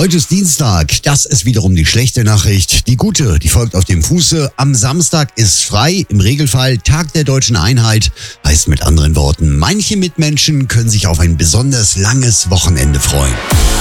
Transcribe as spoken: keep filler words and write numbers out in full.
Heute ist Dienstag. Das ist wiederum die schlechte Nachricht. Die gute, die folgt auf dem Fuße. Am Samstag ist frei, im Regelfall Tag der Deutschen Einheit. Heißt mit anderen Worten, manche Mitmenschen können sich auf ein besonders langes Wochenende freuen.